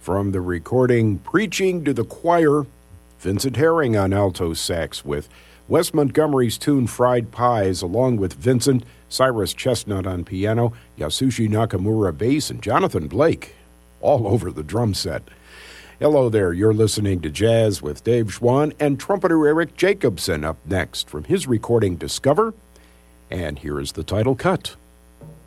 From the recording Preaching to the Choir, Vincent Herring on alto sax with Wes Montgomery's tune Fried Pies, along with Vincent, Cyrus Chestnut on piano, Yasushi Nakamura bass, and Jonathan Blake all over the drum set. Hello there, you're listening to Jazz with Dave Schwann and trumpeter Eric Jacobson up next from his recording Discover, and here is the title cut.